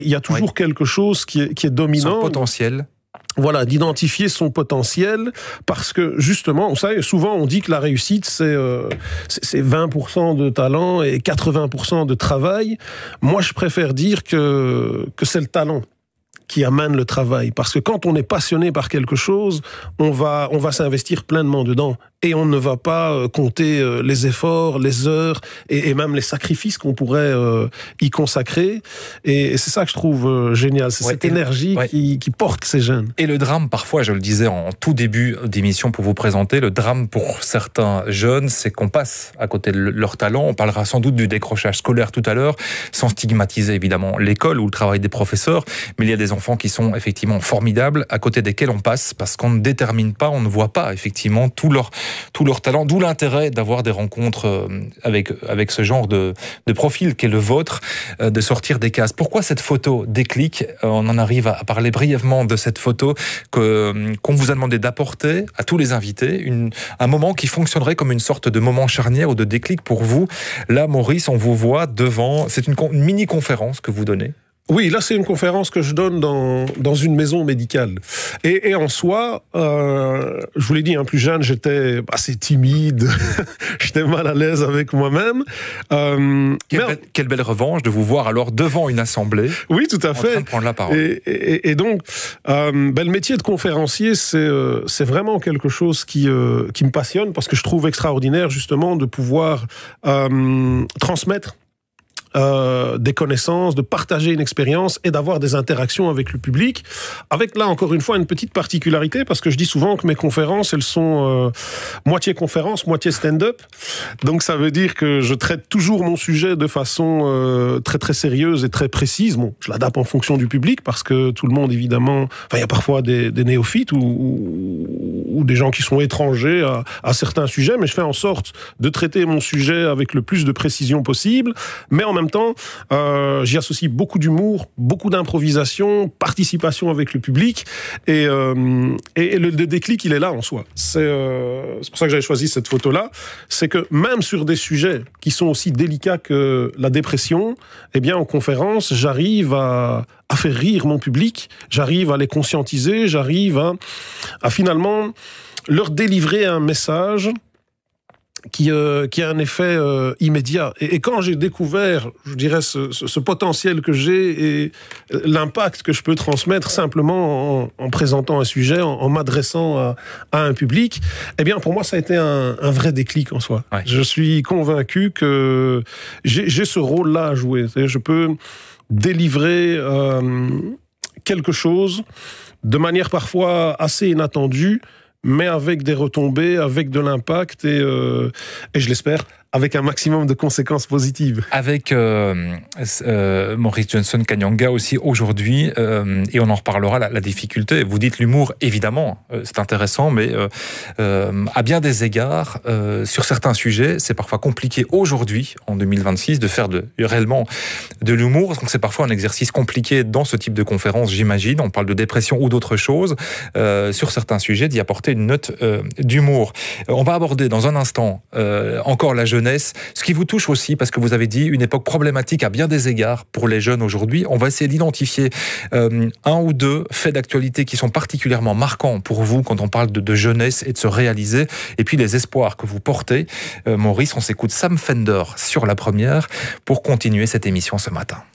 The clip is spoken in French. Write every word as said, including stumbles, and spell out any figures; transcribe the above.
Il y a toujours oui. quelque chose qui est, qui est dominant. Son potentiel. Voilà, d'identifier son potentiel, parce que justement, vous savez, souvent on dit que la réussite c'est, euh, c'est, c'est vingt pour cent de talent et quatre-vingts pour cent de travail. Moi, je préfère dire que, que c'est le talent qui amène le travail, parce que quand on est passionné par quelque chose, on va, on va s'investir pleinement dedans. Et on ne va pas compter les efforts, les heures et, et même les sacrifices qu'on pourrait euh, y consacrer. Et, et c'est ça que je trouve euh, génial, c'est ouais, cette énergie ouais. qui, qui porte ces jeunes. Et le drame, parfois, je le disais en tout début d'émission pour vous présenter, le drame pour certains jeunes, c'est qu'on passe à côté de leur talent. On parlera sans doute du décrochage scolaire tout à l'heure, sans stigmatiser évidemment l'école ou le travail des professeurs. Mais il y a des enfants qui sont effectivement formidables, à côté desquels on passe parce qu'on ne détermine pas, on ne voit pas effectivement tout leur tout leur talent, d'où l'intérêt d'avoir des rencontres avec, avec ce genre de, de profil qui est le vôtre, de sortir des cases. Pourquoi cette photo déclic ? On en arrive à parler brièvement de cette photo que, qu'on vous a demandé d'apporter à tous les invités, une, un moment qui fonctionnerait comme une sorte de moment charnière ou de déclic pour vous. Là, Maurice, on vous voit devant, c'est une, une mini-conférence que vous donnez. Oui, là, c'est une conférence que je donne dans, dans une maison médicale. Et, et en soi, euh, je vous l'ai dit, hein, plus jeune, j'étais assez timide, j'étais mal à l'aise avec moi-même. Euh, quelle, mais... belle, quelle belle revanche de vous voir alors devant une assemblée. Oui, tout à en fait. Train de prendre la parole. Et, et, et donc, euh, ben, le métier de conférencier, c'est, euh, c'est vraiment quelque chose qui, euh, qui me passionne, parce que je trouve extraordinaire, justement, de pouvoir euh, transmettre Euh, des connaissances, de partager une expérience et d'avoir des interactions avec le public, avec là encore une fois une petite particularité, parce que je dis souvent que mes conférences elles sont euh, moitié conférence, moitié stand-up, donc ça veut dire que je traite toujours mon sujet de façon euh, très très sérieuse et très précise. Bon, je l'adapte en fonction du public, parce que tout le monde évidemment, enfin il y a parfois des, des néophytes ou, ou, ou des gens qui sont étrangers à, à certains sujets, mais je fais en sorte de traiter mon sujet avec le plus de précision possible, mais en même En même temps, euh, j'y associe beaucoup d'humour, beaucoup d'improvisation, participation avec le public, et, euh, et, et le, le déclic, il est là en soi. C'est, euh, c'est pour ça que j'avais choisi cette photo-là. C'est que même sur des sujets qui sont aussi délicats que la dépression, eh bien, en conférence, j'arrive à, à faire rire mon public, j'arrive à les conscientiser, j'arrive à, à finalement leur délivrer un message qui, euh, qui a un effet euh, immédiat. Et, et quand j'ai découvert, je dirais, ce, ce, ce potentiel que j'ai et l'impact que je peux transmettre simplement en, en présentant un sujet, en, en m'adressant à, à un public, eh bien, pour moi, ça a été un, un vrai déclic en soi. Ouais. Je suis convaincu que j'ai, j'ai ce rôle-là à jouer. C'est-à-dire, je peux délivrer euh, quelque chose de manière parfois assez inattendue, mais avec des retombées, avec de l'impact et, euh, et je l'espère, avec un maximum de conséquences positives. Avec euh, euh, Maurice Johnson Kanyanga aussi aujourd'hui, euh, et on en reparlera, la, la difficulté. Vous dites l'humour, évidemment, euh, c'est intéressant, mais euh, euh, à bien des égards, euh, sur certains sujets, c'est parfois compliqué aujourd'hui, en deux mille vingt-six, de faire de, réellement de l'humour. Donc c'est parfois un exercice compliqué dans ce type de conférence, j'imagine. On parle de dépression ou d'autres choses. Euh, sur certains sujets, d'y apporter une note euh, d'humour. On va aborder dans un instant euh, encore la jeunesse, ce qui vous touche aussi, parce que vous avez dit une époque problématique à bien des égards pour les jeunes aujourd'hui. On va essayer d'identifier euh, un ou deux faits d'actualité qui sont particulièrement marquants pour vous quand on parle de, de jeunesse et de se réaliser, et puis les espoirs que vous portez. Euh, Maurice, on s'écoute Sam Fender sur la première pour continuer cette émission ce matin.